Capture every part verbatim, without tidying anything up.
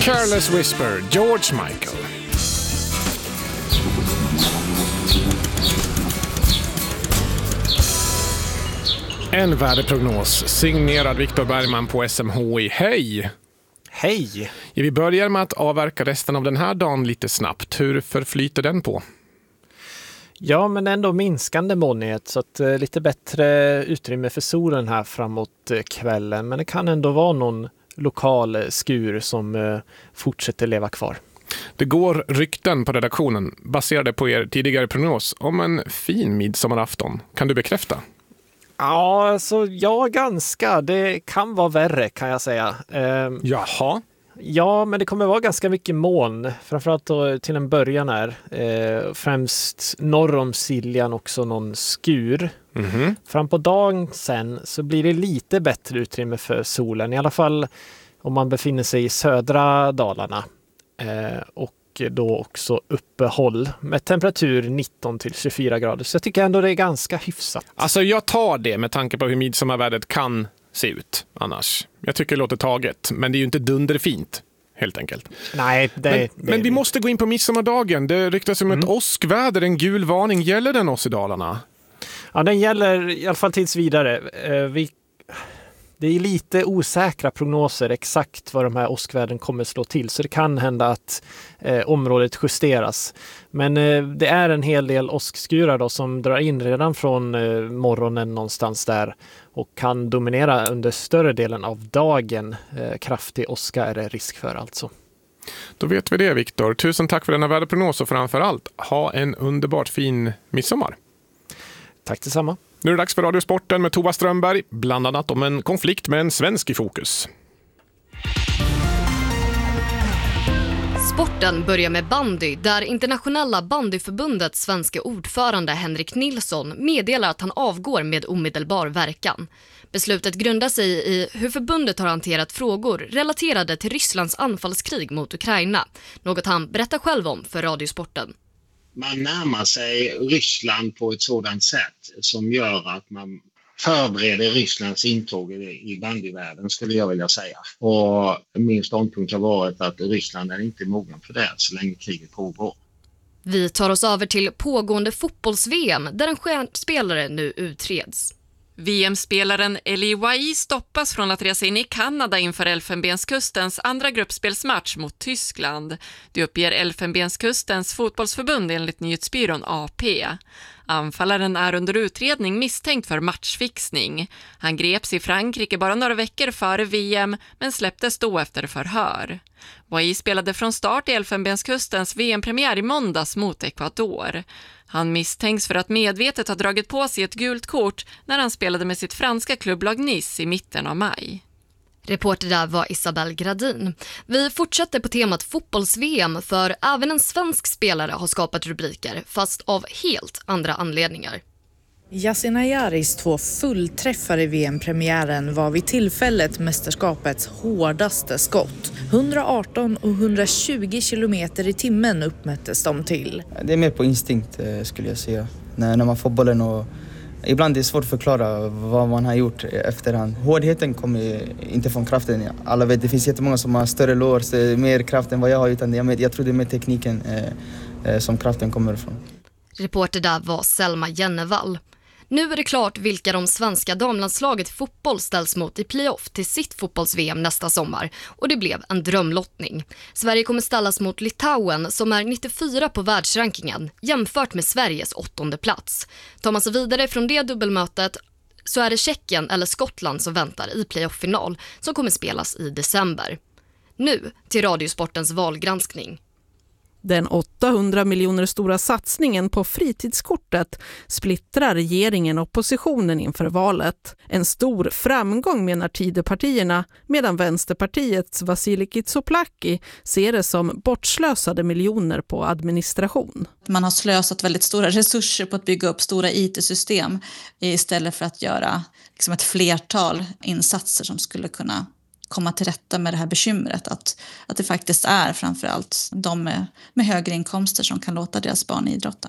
Careless Whisper, George Michael. En väderprognos signerad Viktor Bergman på S M H I. Hej! Hej! Vi börjar med att avverka resten av den här dagen lite snabbt. Hur förflyter den på? Ja, men ändå minskande molnighet, så att, eh, lite bättre utrymme för solen här framåt eh, kvällen. Men det kan ändå vara någon lokal eh, skur som eh, fortsätter leva kvar. Det går rykten på redaktionen baserade på er tidigare prognos om en fin midsommarafton. Kan du bekräfta? Ja, alltså, ja, ganska. Det kan vara värre, kan jag säga. Eh, Jaha. Ja, men det kommer vara ganska mycket moln. Framförallt då, till en början är eh, främst norr om Siljan också någon skur. Mm-hmm. Fram på dagen sen så blir det lite bättre utrymme för solen. I alla fall om man befinner sig i södra Dalarna. Eh, och då också uppehåll med temperatur nitton till tjugofyra grader. Så jag tycker ändå det är ganska hyfsat. Alltså jag tar det med tanke på hur midsommarvädret kan se ut annars. Jag tycker det låter taget, men det är ju inte dunderfint, helt enkelt. Nej, det, men, det men vi det. måste gå in på midsommardagen. Det ryktas om mm. ett åskväder, en gul varning. Gäller den oss i Dalarna? Ja, den gäller i alla fall tills vidare. Vi, det är lite osäkra prognoser exakt vad de här åskvädren kommer slå till. Så det kan hända att eh, området justeras. Men eh, det är en hel del åskskurar då som drar in redan från eh, morgonen någonstans där. Och kan dominera under större delen av dagen. Eh, kraftig åska är det risk för alltså. Då vet vi det, Viktor. Tusen tack för denna väderprognos och framför allt ha en underbart fin midsommar. Tack detsamma. Nu är det dags för Radiosporten med Tova Strömberg, bland annat om en konflikt med en svensk i fokus. Sporten börjar med bandy, där Internationella bandyförbundets svenska ordförande Henrik Nilsson meddelar att han avgår med omedelbar verkan. Beslutet grundar sig i hur förbundet har hanterat frågor relaterade till Rysslands anfallskrig mot Ukraina, något han berättar själv om för Radiosporten. Man närmar sig Ryssland på ett sådant sätt som gör att man förbereder Rysslands intåg i bandyvärlden, skulle jag vilja säga. Och min ståndpunkt har varit att Ryssland är inte mogen för det så länge kriget pågår. Vi tar oss över till pågående fotbolls-V M där en stjärnspelare nu utreds. V M-spelaren Elie Wahi stoppas från att resa in i Kanada inför Elfenbenskustens andra gruppspelsmatch mot Tyskland. Det uppger Elfenbenskustens fotbollsförbund enligt nyhetsbyrån A P. Anfallaren är under utredning misstänkt för matchfixning. Han greps i Frankrike bara några veckor före V M men släpptes då efter förhör. Wahi spelade från start i Elfenbenskustens V M-premiär i måndags mot Ecuador. Han misstänks för att medvetet ha dragit på sig ett gult kort när han spelade med sitt franska klubblag Nice i mitten av maj. Reporter där var Isabelle Gradin. Vi fortsätter på temat fotbolls-V M för även en svensk spelare har skapat rubriker fast av helt andra anledningar. Yasin Ayaris två fullträffar i V M-premiären var vid tillfället mästerskapets hårdaste skott. hundraarton och hundratjugo kilometer i timmen uppmättes de till. Det är mer på instinkt skulle jag säga. När, när man får bollen och ibland är det svårt att förklara vad man har gjort efterhand. Hårdheten kommer inte från kraften. Alla vet, det finns jättemånga som har större lår, mer kraft än vad jag har. Utan jag, jag tror det är mer tekniken eh, som kraften kommer ifrån. Reporter där var Selma Jennevall. Nu är det klart vilka de svenska damlandslaget i fotboll ställs mot i playoff till sitt fotbolls-V M nästa sommar. Och det blev en drömlottning. Sverige kommer ställas mot Litauen som är nittiofyra på världsrankingen jämfört med Sveriges åttonde plats. Tar man sig vidare från det dubbelmötet så är det Tjeckien eller Skottland som väntar i playoff-final som kommer spelas i december. Nu till Radiosportens valgranskning. Den åttahundra miljoner stora satsningen på fritidskortet splittrar regeringen och oppositionen inför valet. En stor framgång menar Tidöpartierna, medan Vänsterpartiets Vasilij Tsouplaki ser det som bortslösade miljoner på administration. Man har slösat väldigt stora resurser på att bygga upp stora I T-system istället för att göra liksom ett flertal insatser som skulle kunna komma till rätta med det här bekymret. Att, att det faktiskt är framförallt de med, med högre inkomster som kan låta deras barn idrotta.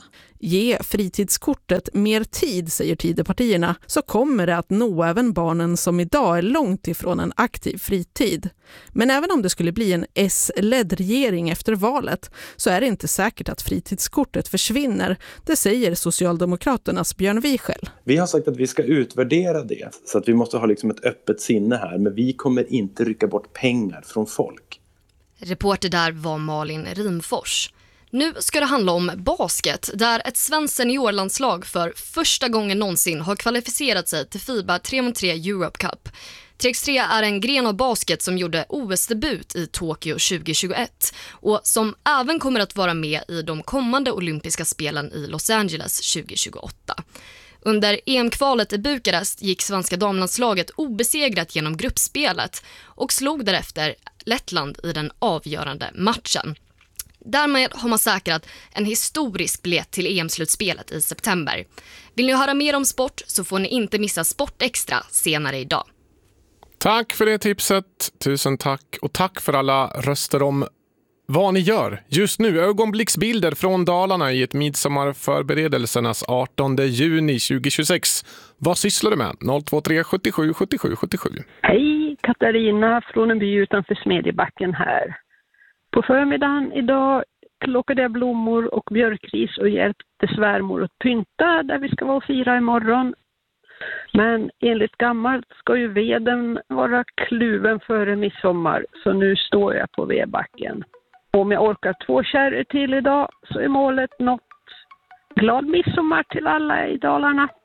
Ge fritidskortet mer tid, säger Tidöpartierna, så kommer det att nå även barnen som idag är långt ifrån en aktiv fritid. Men även om det skulle bli en S-ledd regering efter valet så är det inte säkert att fritidskortet försvinner. Det säger Socialdemokraternas Björn Wiechel. Vi har sagt att vi ska utvärdera det, så att vi måste ha liksom ett öppet sinne här, men vi kommer inte rycka bort pengar från folk. Reporter där var Malin Rimfors. Nu ska det handla om basket, där ett svenskt seniorlandslag för första gången någonsin har kvalificerat sig till FIBA tre mot tre Europe Cup. tre mot tre är en gren av basket som gjorde O S-debut i Tokyo tjugohundratjugoett och som även kommer att vara med i de kommande olympiska spelen i Los Angeles tjugohundratjugoåtta. Under E M-kvalet i Bukarest gick svenska damlandslaget obesegrat genom gruppspelet och slog därefter Lettland i den avgörande matchen. Därmed har man säkrat en historisk biljett till E M-slutspelet i september. Vill ni höra mer om sport så får ni inte missa Sport Extra senare idag. Tack för det tipset. Tusen tack. Och tack för alla röster om vad ni gör just nu. Ögonblicksbilder från Dalarna i ett midsommarförberedelsernas artonde juni tjugohundratjugosex. Vad sysslar du med? noll två tre sjuttiosju sjuttiosju sjuttiosju. Hej, Katarina från en by utanför Smedjebacken här. På förmiddagen idag plockade jag blommor och björkris och hjälpte svärmor att pynta där vi ska vara och fira imorgon. Men enligt gammalt ska ju veden vara kluven före midsommar, så nu står jag på vedbacken. Om jag orkar två kärror till idag så är målet nått. Glad midsommar till alla i Dalarna!